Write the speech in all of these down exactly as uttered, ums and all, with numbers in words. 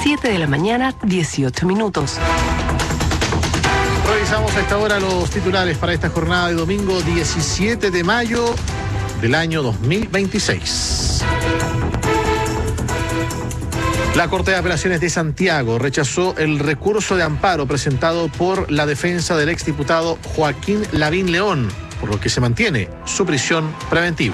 siete de la mañana, dieciocho minutos. Revisamos a esta hora los titulares para esta jornada de domingo diecisiete de mayo del año dos mil veintiséis. La Corte de Apelaciones de Santiago rechazó el recurso de amparo presentado por la defensa del exdiputado Joaquín Lavín León, por lo que se mantiene su prisión preventiva.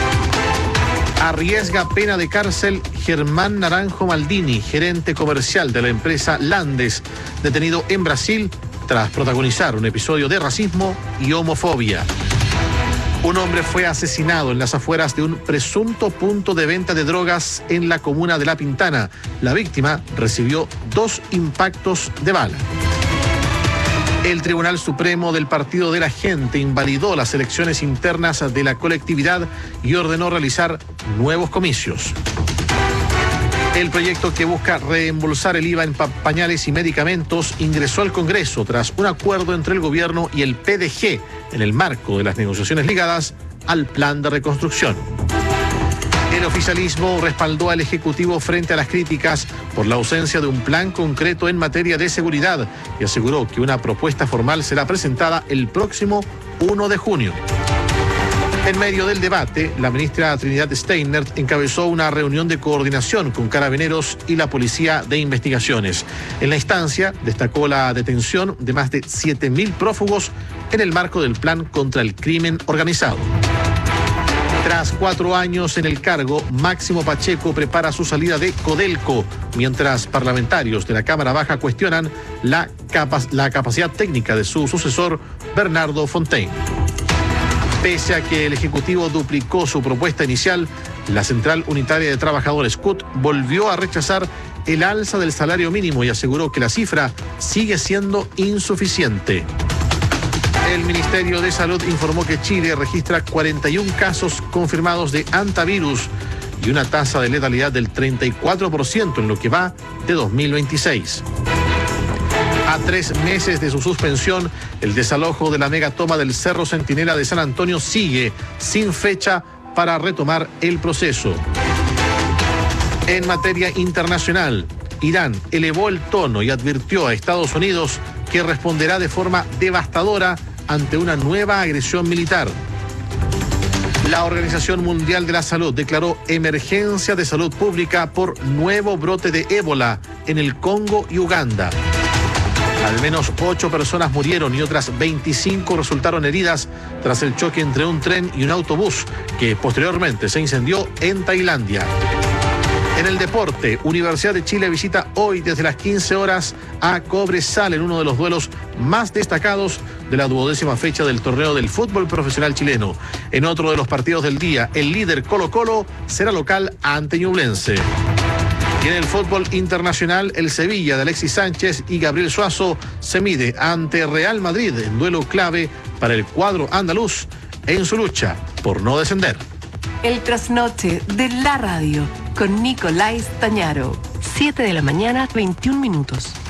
Arriesga pena de cárcel Germán Naranjo Maldini, gerente comercial de la empresa Landes, detenido en Brasil tras protagonizar un episodio de racismo y homofobia. Un hombre fue asesinado en las afueras de un presunto punto de venta de drogas en la comuna de La Pintana. La víctima recibió dos impactos de bala. El Tribunal Supremo del Partido de la Gente invalidó las elecciones internas de la colectividad y ordenó realizar nuevos comicios. El proyecto que busca reembolsar el I V A en pa- pañales y medicamentos ingresó al Congreso tras un acuerdo entre el gobierno y el P D G en el marco de las negociaciones ligadas al plan de reconstrucción. El oficialismo respaldó al Ejecutivo frente a las críticas por la ausencia de un plan concreto en materia de seguridad y aseguró que una propuesta formal será presentada el próximo primero de junio. En medio del debate, la ministra Trinidad Steiner encabezó una reunión de coordinación con Carabineros y la Policía de Investigaciones. En la instancia, destacó la detención de más de siete mil prófugos en el marco del plan contra el crimen organizado. Tras cuatro años en el cargo, Máximo Pacheco prepara su salida de Codelco, mientras parlamentarios de la Cámara Baja cuestionan la, capa- la capacidad técnica de su sucesor, Bernardo Fontaine. Pese a que el Ejecutivo duplicó su propuesta inicial, la Central Unitaria de Trabajadores C U T volvió a rechazar el alza del salario mínimo y aseguró que la cifra sigue siendo insuficiente. El Ministerio de Salud informó que Chile registra cuarenta y un casos confirmados de hantavirus y una tasa de letalidad del treinta y cuatro por ciento en lo que va de dos mil veintiséis. A tres meses de su suspensión, el desalojo de la megatoma del Cerro Centinela de San Antonio sigue sin fecha para retomar el proceso. En materia internacional, Irán elevó el tono y advirtió a Estados Unidos que responderá de forma devastadora ante una nueva agresión militar. La Organización Mundial de la Salud declaró emergencia de salud pública por nuevo brote de ébola en el Congo y Uganda. Al menos ocho personas murieron y otras veinticinco resultaron heridas tras el choque entre un tren y un autobús que posteriormente se incendió en Tailandia. En el deporte, Universidad de Chile visita hoy desde las quince horas a Cobresal en uno de los duelos más destacados de la duodécima fecha del torneo del fútbol profesional chileno. En otro de los partidos del día, el líder Colo-Colo será local ante Ñublense. Y en el fútbol internacional, el Sevilla de Alexis Sánchez y Gabriel Suazo se mide ante Real Madrid en duelo clave para el cuadro andaluz en su lucha por no descender. El trasnoche de la radio con Nicolás Tañaro. siete de la mañana, veintiún minutos.